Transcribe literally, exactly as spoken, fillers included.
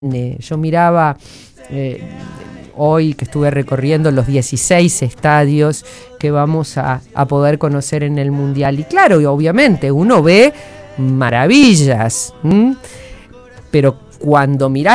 Eh, yo miraba eh, hoy que estuve recorriendo los dieciséis estadios que vamos a, a poder conocer en el Mundial. Y claro, y obviamente uno ve maravillas, ¿m? Pero cuando mirás